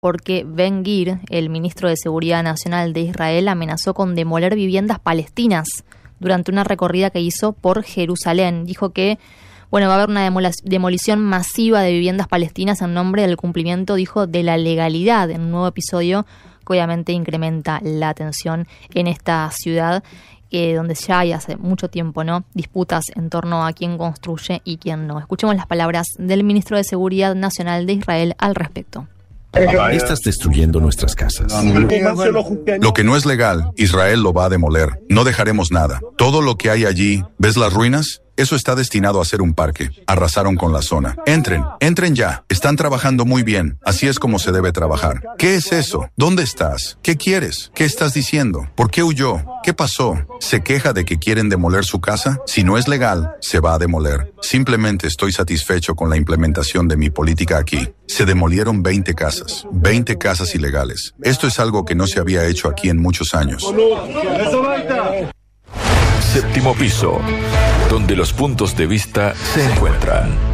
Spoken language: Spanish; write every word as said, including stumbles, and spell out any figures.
porque Ben-Gvir, el ministro de Seguridad Nacional de Israel, amenazó con demoler viviendas palestinas durante una recorrida que hizo por Jerusalén. Dijo que bueno, va a haber una demolición masiva de viviendas palestinas en nombre del cumplimiento, dijo, de la legalidad, en un nuevo episodio que obviamente incrementa la tensión en esta ciudad, eh, donde ya hay hace mucho tiempo, ¿no?, disputas en torno a quién construye y quién no. Escuchemos las palabras del ministro de Seguridad Nacional de Israel al respecto. Estás destruyendo nuestras casas. Lo que no es legal, Israel lo va a demoler. No dejaremos nada. Todo lo que hay allí, ¿ves las ruinas? Eso está destinado a ser un parque. Arrasaron con la zona. Entren, entren ya. Están trabajando muy bien. Así es como se debe trabajar. ¿Qué es eso? ¿Dónde estás? ¿Qué quieres? ¿Qué estás diciendo? ¿Por qué huyó? ¿Qué pasó? ¿Se queja de que quieren demoler su casa? Si no es legal, se va a demoler. Simplemente estoy satisfecho con la implementación de mi política aquí. Se demolieron veinte casas. veinte casas ilegales. Esto es algo que no se había hecho aquí en muchos años. Séptimo piso, donde los puntos de vista se encuentran.